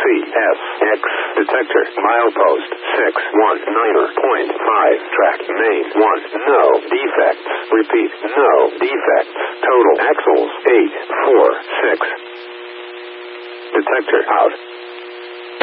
CSX. Detector. Milepost 619.5. Track main 1. No defects. Repeat. No defects. Total axles 846. Detector out.